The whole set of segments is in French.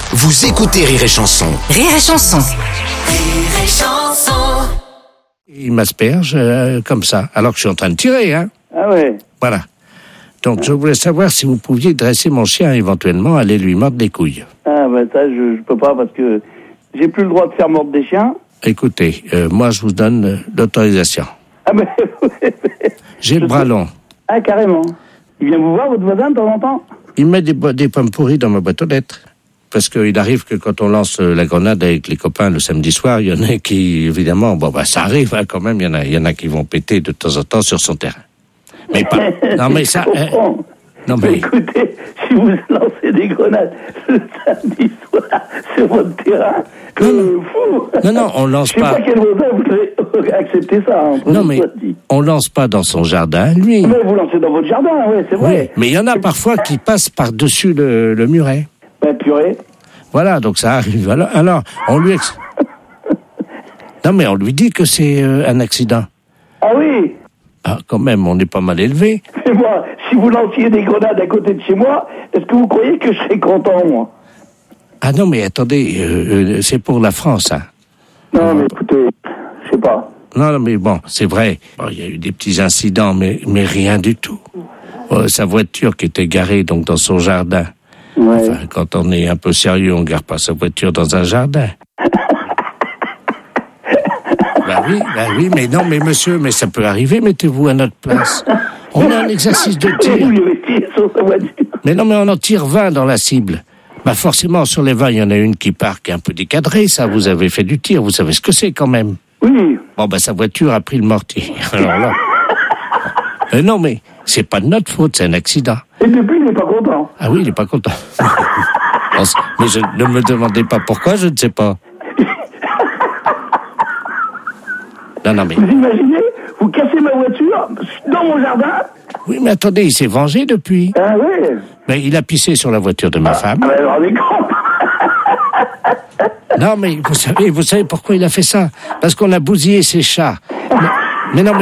Vous écoutez Rire et Chanson. Rire et Chanson. Rire et Chanson. Il m'asperge comme ça, alors que je suis en train de tirer, hein. Ah ouais. Voilà. Donc je voulais savoir si vous pouviez dresser mon chien éventuellement, aller lui mordre les couilles. Ah bah ça je peux pas parce que j'ai plus le droit de faire mordre des chiens. Écoutez, moi je vous donne l'autorisation. Ah bah J'ai le bras long. Ah carrément. Il vient vous voir votre voisin de temps en temps? Il met des pommes pourries dans ma boîte aux lettres. Parce qu'il arrive que quand on lance la grenade avec les copains le samedi soir, il y en a qui, évidemment, ça arrive hein, quand même, il y en a qui vont péter de temps en temps sur son terrain. Mais pas. Non mais ça. Non mais. Écoutez, si vous lancez des grenades le samedi soir sur votre terrain, fou. Non, on lance pas. Je pas. sais pas quel voisin voudrait accepter ça. Hein, non mais on lance pas dans son jardin, lui. Mais vous lancez dans votre jardin, ouais, c'est vrai. Oui, mais il y en a parfois qui passent par-dessus le muret. Ben purée. Voilà, donc ça arrive. Alors on lui non mais on lui dit que c'est un accident. Ah oui. Ah, quand même, on est pas mal élevé. Mais moi, si vous lanciez des grenades à côté de chez moi, est-ce que vous croyez que je serais content, moi? Ah non, mais attendez, c'est pour la France, hein. Non, mais écoutez, je sais pas. Non, mais bon, c'est vrai. Bon, il y a eu des petits incidents, mais rien du tout. Sa voiture qui était garée donc dans son jardin. Ouais. Enfin, quand on est un peu sérieux, on gare pas sa voiture dans un jardin. Bah oui, mais non, mais monsieur, mais ça peut arriver, mettez-vous à notre place. On a un exercice de tir. Vous lui avez tiré sur sa voiture. Mais non, mais on en tire 20 dans la cible. Bah forcément, sur les 20, il y en a une qui part, qui est un peu décadrée, ça, vous avez fait du tir, vous savez ce que c'est quand même. Oui. Bon, bah sa voiture a pris le mortier. Alors là... non, mais c'est pas de notre faute, c'est un accident. Et depuis, il n'est pas content. Ah oui, il est pas content. Mais ne me demandez pas pourquoi, je ne sais pas. Non, mais... Vous imaginez, vous cassez ma voiture dans mon jardin? Oui, mais attendez, il s'est vengé depuis. Ah oui. Mais il a pissé sur la voiture de ma femme. Ah, alors, on est con. Non, mais vous savez pourquoi il a fait ça? Parce qu'on a bousillé ses chats. Mais non, mais...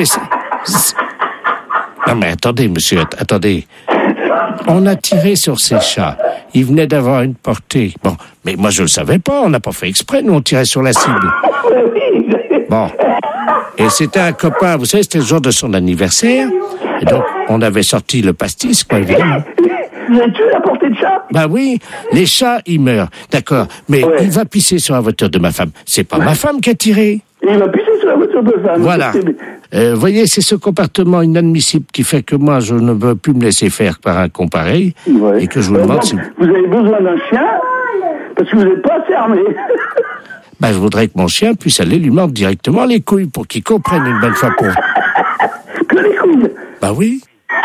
Non, mais attendez, monsieur, attendez. On a tiré sur ses chats. Il venait d'avoir une portée. Bon, mais moi, je le savais pas. On n'a pas fait exprès. Nous, on tirait sur la cible. Bon. Et c'était un copain, vous savez, c'était le jour de son anniversaire. Et donc, on avait sorti le pastis, quoi, évidemment. Vous avez tué la portée de chat? Bah oui, les chats, ils meurent. D'accord. Mais il va pisser sur la voiture de ma femme. C'est pas ma femme qui a tiré. Il va pisser sur la voiture de femme. Voilà. Voyez, c'est ce comportement inadmissible qui fait que moi, je ne veux plus me laisser faire par un con pareil. Ouais. Et que je vous demande si... Vous avez besoin d'un chien parce que vous n'êtes pas assez armé. Bah, je voudrais que mon chien puisse aller lui mordre directement les couilles pour qu'il comprenne une bonne fois pour... Que les couilles? Bah oui.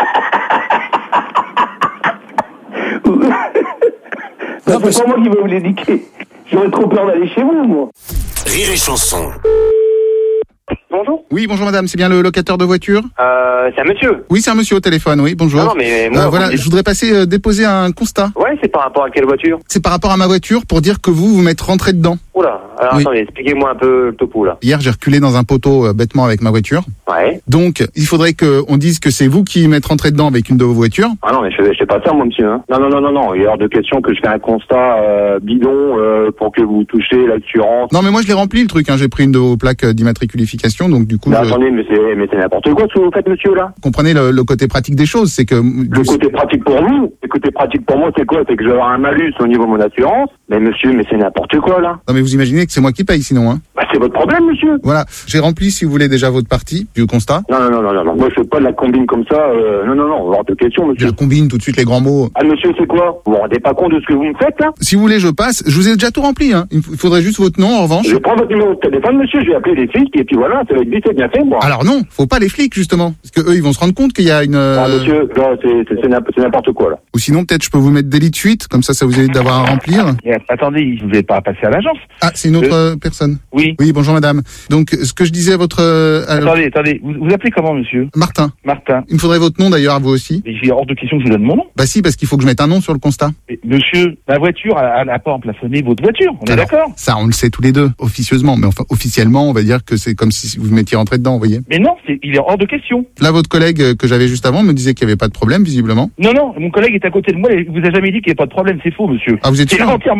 Non, c'est pas moi qui vais vous l'éduquer. J'aurais trop peur d'aller chez vous, moi. Rire et Chanson. Bonjour. Oui, bonjour madame, c'est bien le locateur de voiture? C'est un monsieur. Oui, c'est un monsieur au téléphone, oui, bonjour. Non, mais moi... voilà, je voudrais passer déposer un constat. Ouais, c'est par rapport à quelle voiture? C'est par rapport à ma voiture pour dire que vous m'êtes rentré dedans. Oula, alors Oui. attendez, expliquez-moi un peu le topo, là. Hier, j'ai reculé dans un poteau bêtement avec ma voiture. Ouais. Donc, il faudrait qu'on dise que c'est vous qui m'êtes rentré dedans avec une de vos voitures. Ah non, mais je fais pas ça, moi, monsieur. Hein. Non, il est hors de question que je fais un constat bidon pour que vous touchiez l'assurance. Non, mais moi, je l'ai rempli, le truc, hein. J'ai pris une de vos plaques d'immatriculification, donc du coup... Mais attendez, mais c'est n'importe quoi ce que vous faites, monsieur, là. Comprenez le côté pratique des choses, c'est que... Le côté pratique pour vous, le côté pratique pour moi, c'est quoi? C'est que je vais avoir un malus au niveau de mon assurance. Mais monsieur, mais c'est n'importe quoi, là. Non, mais vous imaginez que c'est moi qui paye, sinon, hein. Bah, c'est votre problème, monsieur. Voilà, j'ai rempli, si vous voulez, déjà votre partie du constat. Non. Moi, je fais pas de la combine comme ça. Non, hors de question, monsieur. Je combine tout de suite les grands mots. Ah, monsieur, c'est quoi? Vous vous rendez pas compte de ce que vous me faites, là? Si vous voulez, je passe. Je vous ai déjà tout rempli, hein. Il faudrait juste votre nom, en revanche. Je prends votre numéro de téléphone, monsieur, je vais appeler les flics, et puis voilà, ça va être vite et bien fait, moi. Alors non, faut pas les flics, justement. Parce que eux, ils vont se rendre compte qu'il y a une... Ah, monsieur, là, c'est n'importe quoi, là. Ou sinon, peut-être, je peux vous mettre délit de fuite, comme ça vous évite d'avoir à remplir. Attendez, vous n'êtes pas passé à l'agence? Ah, c'est une autre personne. Oui. Oui, bonjour madame. Donc, ce que je disais à votre... Attendez, vous appelez comment, monsieur? Martin. Martin. Il me faudrait votre nom, d'ailleurs, à vous aussi. Mais il est hors de question que je vous donne mon nom. Bah si, parce qu'il faut que je mette un nom sur le constat. Mais, monsieur, ma voiture, elle n'a pas emplafonné votre voiture, on est Alors, d'accord? Ça, on le sait tous les deux, officieusement. Mais enfin, officiellement, on va dire que c'est comme si vous vous mettiez rentré dedans, vous voyez. Mais non, il est hors de question. Là, votre collègue que j'avais juste avant me disait qu'il n'y avait pas de problème, visiblement. Non, mon collègue est à côté de moi, il vous a jamais dit qu'il n'y avait pas de problème, c'est faux, monsieur. Ah, vous êtes C'est sûr? entièrement